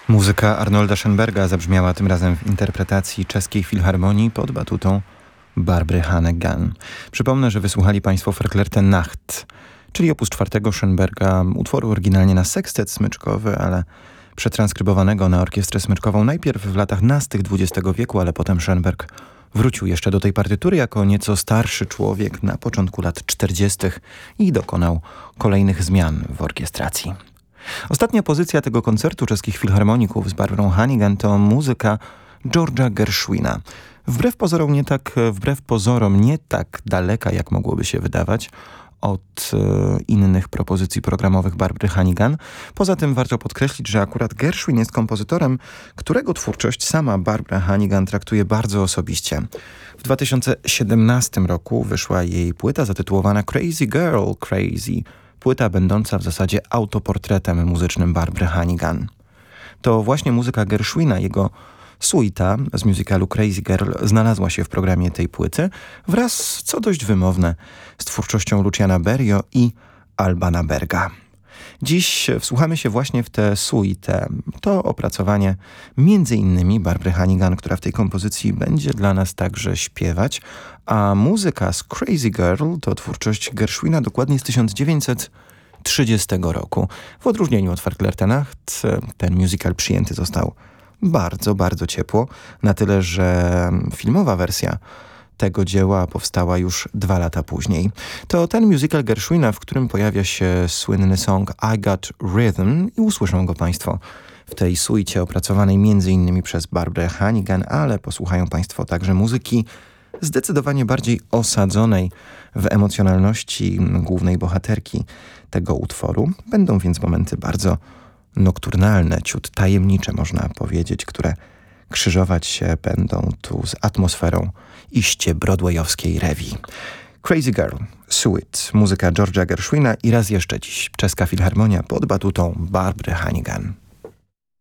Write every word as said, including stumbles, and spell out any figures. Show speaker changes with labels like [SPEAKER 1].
[SPEAKER 1] Muzyka Arnolda Schönberga zabrzmiała tym razem w interpretacji czeskiej filharmonii pod batutą Barbry Hannegan. Przypomnę, że wysłuchali Państwo Verklärte Nacht, czyli opus czwartego Schönberga, utworu oryginalnie na sekstet smyczkowy, ale przetranskrybowanego na orkiestrę smyczkową najpierw w latach nastych dwudziestego wieku, ale potem Schönberg wrócił jeszcze do tej partytury jako nieco starszy człowiek na początku lat czterdziestych i dokonał kolejnych zmian w orkiestracji. Ostatnia pozycja tego koncertu czeskich filharmoników z Barbrą Hannigan to muzyka George'a Gershwina. Wbrew pozorom nie tak, wbrew pozorom nie tak daleka, jak mogłoby się wydawać, od e, innych propozycji programowych Barbry Hannigan. Poza tym warto podkreślić, że akurat Gershwin jest kompozytorem, którego twórczość sama Barbra Hannigan traktuje bardzo osobiście. W dwa tysiące siedemnastym roku wyszła jej płyta zatytułowana Crazy Girl Crazy, płyta będąca w zasadzie autoportretem muzycznym Barbry Hannigan. To właśnie muzyka Gershwina, jego suita z musicalu Crazy Girl znalazła się w programie tej płyty wraz, co dość wymowne, z twórczością Luciana Berio i Albana Berga. Dziś wsłuchamy się właśnie w tę suitę. To opracowanie między innymi Barbry Hannigan, która w tej kompozycji będzie dla nas także śpiewać, a muzyka z Crazy Girl to twórczość Gershwina dokładnie z tysiąc dziewięćset trzydziestego roku. W odróżnieniu od Verklärte Nacht ten musical przyjęty został bardzo, bardzo ciepło, na tyle, że filmowa wersja tego dzieła powstała już dwa lata później. To ten musical Gershwina, w którym pojawia się słynny song I Got Rhythm i usłyszą go Państwo w tej suicie opracowanej między innymi przez Barbrę Hannigan, ale posłuchają Państwo także muzyki zdecydowanie bardziej osadzonej w emocjonalności głównej bohaterki tego utworu. Będą więc momenty bardzo nokturnalne, ciut tajemnicze można powiedzieć, które krzyżować się będą tu z atmosferą iście broadwayowskiej rewi. Crazy Girl, Suite, muzyka George'a Gershwina i raz jeszcze dziś czeska filharmonia pod batutą Barbry Hannigan.